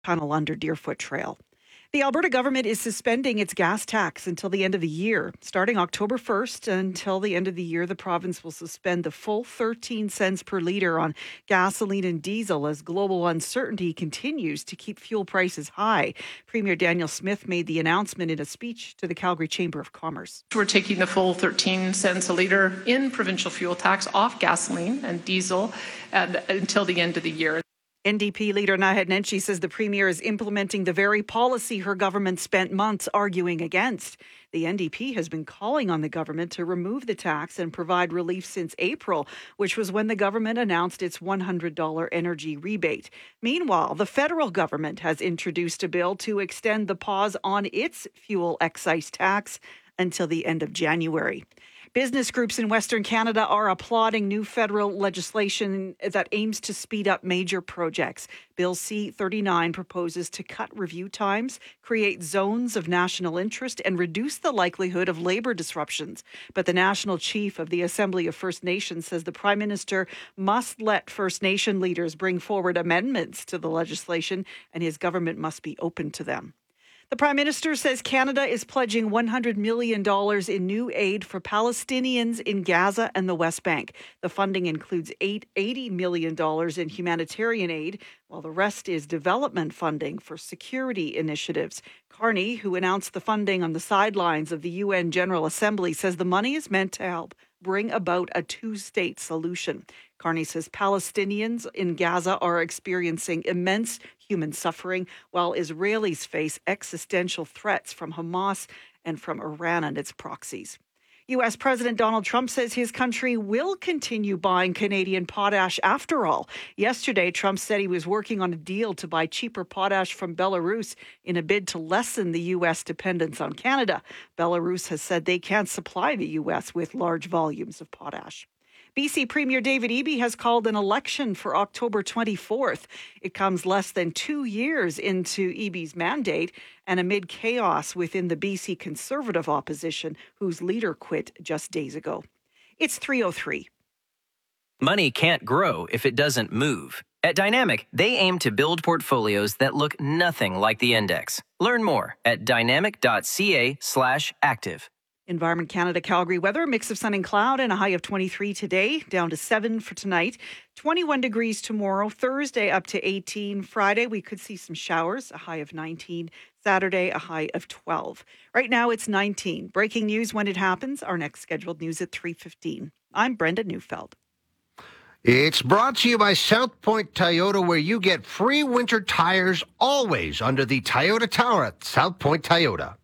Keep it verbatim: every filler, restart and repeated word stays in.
tunnel under Deerfoot Trail. The Alberta government is suspending its gas tax until the end of the year. Starting October first until the end of the year, the province will suspend the full thirteen cents per litre on gasoline and diesel as global uncertainty continues to keep fuel prices high. Premier Danielle Smith made the announcement in a speech to the Calgary Chamber of Commerce. We're taking the full thirteen cents a litre in provincial fuel tax off gasoline and diesel and, until the end of the year. N D P leader Naheed Nenshi says the Premier is implementing the very policy her government spent months arguing against. The N D P has been calling on the government to remove the tax and provide relief since April, which was when the government announced its one hundred dollars energy rebate. Meanwhile, the federal government has introduced a bill to extend the pause on its fuel excise tax until the end of January. Business groups in Western Canada are applauding new federal legislation that aims to speed up major projects. Bill C thirty-nine proposes to cut review times, create zones of national interest, and reduce the likelihood of labour disruptions. But the national chief of the Assembly of First Nations says the Prime Minister must let First Nation leaders bring forward amendments to the legislation, and his government must be open to them. The Prime Minister says Canada is pledging one hundred million dollars in new aid for Palestinians in Gaza and the West Bank. The funding includes eighty million dollars in humanitarian aid, while the rest is development funding for security initiatives. Carney, who announced the funding on the sidelines of the U N General Assembly, says the money is meant to help bring about a two-state solution. Carney says Palestinians in Gaza are experiencing immense human suffering, while Israelis face existential threats from Hamas and from Iran and its proxies. U S President Donald Trump says his country will continue buying Canadian potash after all. Yesterday, Trump said he was working on a deal to buy cheaper potash from Belarus in a bid to lessen the U S dependence on Canada. Belarus has said they can't supply the U S with large volumes of potash. B C Premier David Eby has called an election for October twenty-fourth. It comes less than two years into Eby's mandate and amid chaos within the B C Conservative opposition, whose leader quit just days ago. It's three oh three. Money can't grow if it doesn't move. At Dynamic, they aim to build portfolios that look nothing like the index. Learn more at dynamic.ca slash active. Environment Canada Calgary weather, mix of sun and cloud and a high of twenty-three today, down to seven for tonight. twenty-one degrees tomorrow, Thursday up to eighteen. Friday, we could see some showers, a high of nineteen. Saturday, a high of twelve. Right now, it's nineteen. Breaking news when it happens. Our next scheduled news at three fifteen. I'm Brenda Neufeld. It's brought to you by South Point Toyota, where you get free winter tires always under the Toyota Tower at South Point Toyota.